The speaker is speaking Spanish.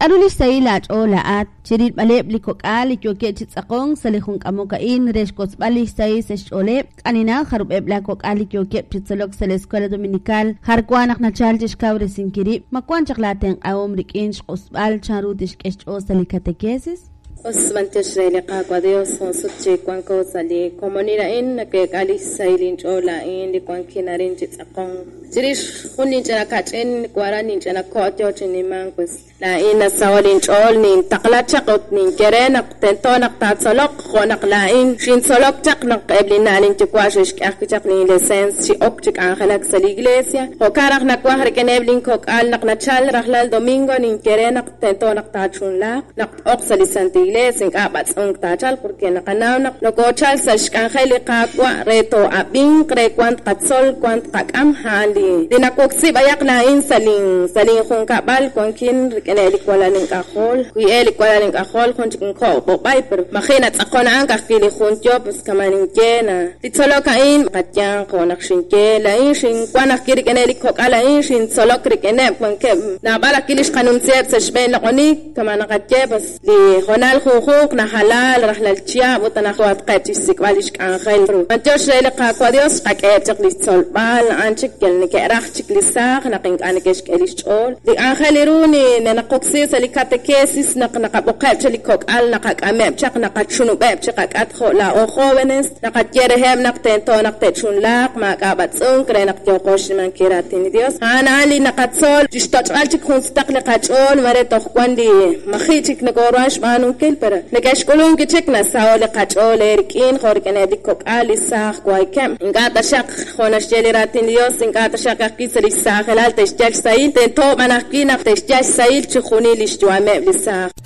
arulis saylat o laat chirit baleb likokal ikyoke chitsakong salihung kamokain reshkos bali say seshole kanina harub ebla kokal ikyoke pitsolok sa eskwela dominical harkwanak na chaltish kawre sinkiri makwan chaklaten awomrik inch osbal charutish kecho salikatekesis Osmantes relika kwa Dios suche kwanko sali komonira in ke kali sailin chola in di kwankina rin chitsakong Jirish hunin chana kachen kwara nin chana kotyo chini mangkus la in sawalin chol nin takla chakot nin kerena tento nak tatsolok khonak la in shin solok chak nak eblin nalin chikwashish chak nin license chi ok chik angelak sal iglesia hokarak nak wahar ken eblin kok al nak nachal rahlal domingo nin kerena tento nak tachun la nak ok salisanti iglesia kabat ong tachal porque nakanaw nak nokochal sal shkangheli kakwa reto abing kre kwant katsol kwant kakam hali dinakoksi bayak lain saling kung kabal kung kin rikeneli kwala ning kahol kuyeli kwala ning kahol kung chikin ko popay pero makinat ako na ang kakili kuntyo pas kamaning kena titsolo kain katyang ko nakshinke lain shin kwanak rikeneli ko kalain shin solok rikene kung kem na bala kilish kanumsep sa shben lakoni kamanakatye pas li honal khukuk na halal rahlal chiya butana kwat katisik walish kankhel ru manjosh lele kakwa Dios kaketak litsol bal anchik kelni kerach chiklisak naking anikesh kelishol di angeliruni na nakoksi sa likatekesis na nakabukay chalikok al nakakamem chak nakachunubeb chak atho la o jóvenes nakatyerehem naktento naktechunlak makabatsung kre nakyokosh man kiratin Dios anali nakatsol jishtot al chikunstak nakachol mare tokwandi machichik nagorwash manung kelpera nakashkulung kichik na saole kachol erkin khorkene dikok alisak kwaikem ingata shak khonash jeliratin Dios ingata shakaki salisakh alal teshjal sail tento manakina teshjal sail chkhuni lishtuame lisak